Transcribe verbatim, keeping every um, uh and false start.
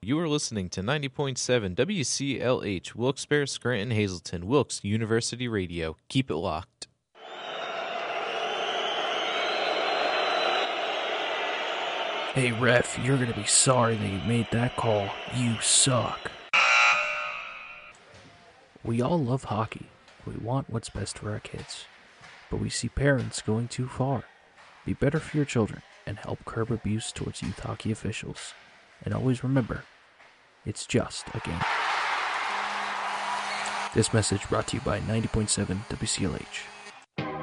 You are listening to ninety point seven W C L H, Wilkes-Barre, Scranton, Hazleton, Wilkes University Radio. Keep it locked. Hey, ref, you're going to be sorry that you made that call. You suck. We all love hockey. We want what's best for our kids. But we see parents going too far. Be better for your children and help curb abuse towards youth hockey officials. And always remember, it's just a game. This message brought to you by ninety point seven W C L H.